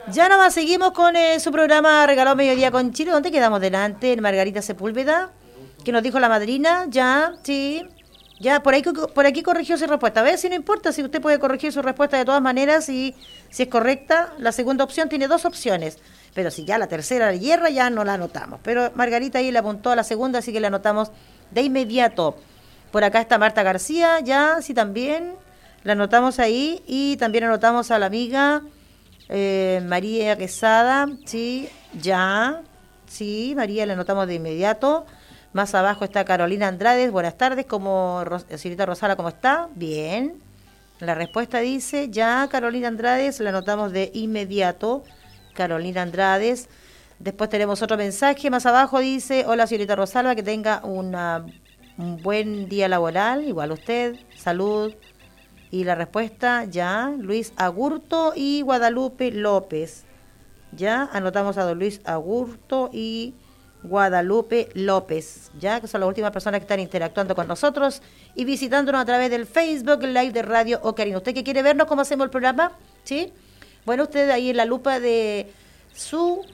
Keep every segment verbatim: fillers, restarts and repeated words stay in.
Ya nomás seguimos con eh, su programa Regalado Mediodía con Chile. ¿Dónde quedamos delante? En Margarita Sepúlveda, que nos dijo la madrina. Ya, sí. Ya, por ahí por aquí corrigió su respuesta. A ver si no importa, si usted puede corregir su respuesta de todas maneras y si es correcta. La segunda opción tiene dos opciones. Pero si ya la tercera la hierra, ya no la anotamos. Pero Margarita ahí le apuntó a la segunda, así que la anotamos de inmediato. Por acá está Marta García, ya, sí también. La anotamos ahí. Y también anotamos a la amiga... Eh, María Quesada, sí, ya, sí, María la anotamos de inmediato. Más abajo está Carolina Andrades, buenas tardes, como señorita Rosala, ¿cómo está? Bien. La respuesta dice, ya, Carolina Andrades, la anotamos de inmediato. Carolina Andrades. Después tenemos otro mensaje, más abajo dice, hola señorita Rosalba, que tenga una, un buen día laboral, igual usted, salud. Y la respuesta, ya, Luis Agurto y Guadalupe López. Ya, anotamos a don Luis Agurto y Guadalupe López, ya, que son las últimas personas que están interactuando con nosotros y visitándonos a través del Facebook Live de Radio Ocarina. ¿Usted que quiere vernos cómo hacemos el programa? ¿Sí? Bueno, usted ahí en la lupa de su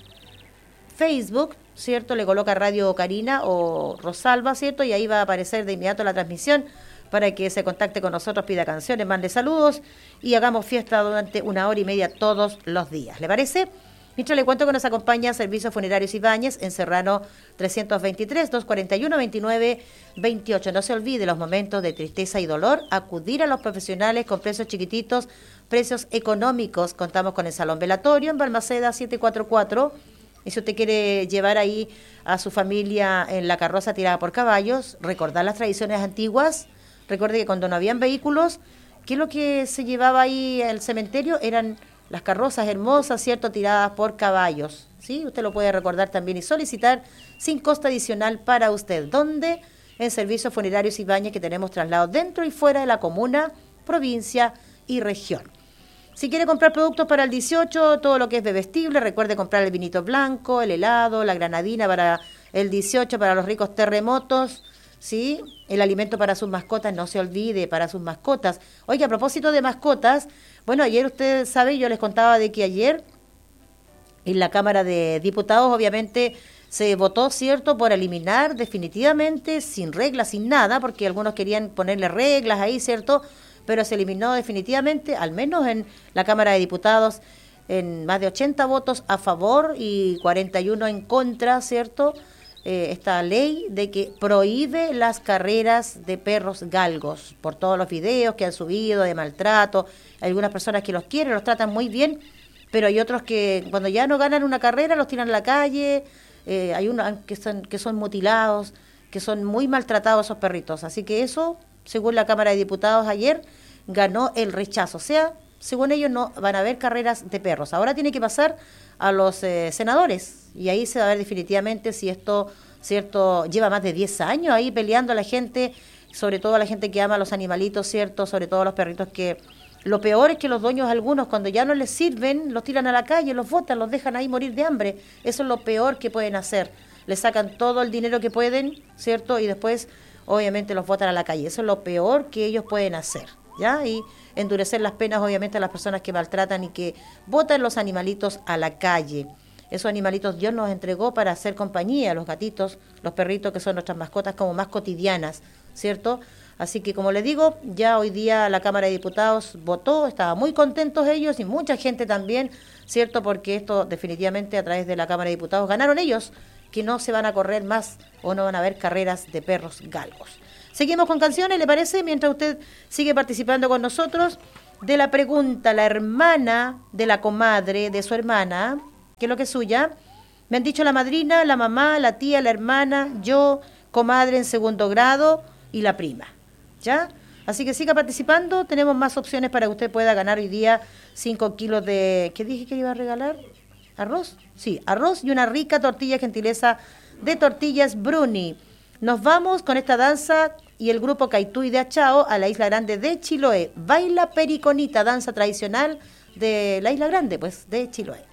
Facebook, ¿cierto? Le coloca Radio Ocarina o Rosalba, ¿cierto? Y ahí va a aparecer de inmediato la transmisión para que se contacte con nosotros, pida canciones, mande saludos y hagamos fiesta durante una hora y media todos los días. ¿Le parece? Mientras le cuento que nos acompaña Servicios Funerarios Ibáñez en Serrano trescientos veintitrés, doscientos cuarenta y uno, veintinueve veintiocho. No se olvide los momentos de tristeza y dolor, acudir a los profesionales con precios chiquititos, precios económicos. Contamos con el Salón Velatorio en Balmaceda setecientos cuarenta y cuatro. Y si usted quiere llevar ahí a su familia en la carroza tirada por caballos, recordar las tradiciones antiguas. Recuerde que cuando no habían vehículos, ¿qué es lo que se llevaba ahí al cementerio? Eran las carrozas hermosas, ¿cierto?, tiradas por caballos, ¿sí? Usted lo puede recordar también y solicitar sin costo adicional para usted. ¿Dónde? En Servicios Funerarios Ibáñez, que tenemos traslados dentro y fuera de la comuna, provincia y región. Si quiere comprar productos para el dieciocho, todo lo que es bebestible, recuerde comprar el vinito blanco, el helado, la granadina para el dieciocho, para los ricos terremotos, ¿sí? El alimento para sus mascotas, no se olvide, para sus mascotas. Oye, a propósito de mascotas, bueno, ayer usted sabe, yo les contaba de que ayer en la Cámara de Diputados, obviamente, se votó, ¿cierto?, por eliminar definitivamente, sin reglas, sin nada, porque algunos querían ponerle reglas ahí, ¿cierto?, pero se eliminó definitivamente, al menos en la Cámara de Diputados, en más de ochenta votos a favor y cuarenta y uno en contra, ¿cierto?, Eh, esta ley de que prohíbe las carreras de perros galgos por todos los videos que han subido de maltrato. Hay algunas personas que los quieren, los tratan muy bien, pero hay otros que cuando ya no ganan una carrera los tiran a la calle. Eh, hay unos que son, que son mutilados, que son muy maltratados esos perritos. Así que eso, según la Cámara de Diputados ayer, ganó el rechazo. O sea, según ellos no van a haber carreras de perros. Ahora tiene que pasar a los eh, senadores y ahí se va a ver definitivamente si esto, cierto, lleva más de diez años ahí peleando a la gente, sobre todo a la gente que ama a los animalitos, cierto, sobre todo a los perritos, que lo peor es que los dueños algunos cuando ya no les sirven los tiran a la calle, los botan, los dejan ahí morir de hambre. Eso es lo peor que pueden hacer. Les sacan todo el dinero que pueden, cierto, y después obviamente los botan a la calle. Eso es lo peor que ellos pueden hacer, ¿ya? Y endurecer las penas obviamente a las personas que maltratan y que botan los animalitos a la calle. Esos animalitos Dios nos entregó para hacer compañía, los gatitos, los perritos, que son nuestras mascotas como más cotidianas, ¿cierto? Así que, como les digo, ya hoy día la Cámara de Diputados votó, estaban muy contentos ellos y mucha gente también, ¿cierto? Porque esto definitivamente a través de la Cámara de Diputados ganaron ellos, que no se van a correr más o no van a haber carreras de perros galgos. Seguimos con canciones, ¿le parece? Mientras usted sigue participando con nosotros de la pregunta, la hermana de la comadre de su hermana, que es lo que es suya. Me han dicho la madrina, la mamá, la tía, la hermana, yo, comadre en segundo grado y la prima, ¿ya? Así que siga participando, tenemos más opciones para que usted pueda ganar hoy día cinco kilos de... ¿Qué dije que iba a regalar? ¿Arroz? Sí, arroz y una rica tortilla gentileza de Tortillas Bruni. Nos vamos con esta danza y el grupo Caituy de Achao a la Isla Grande de Chiloé. Baila Periconita, danza tradicional de la Isla Grande, pues, de Chiloé.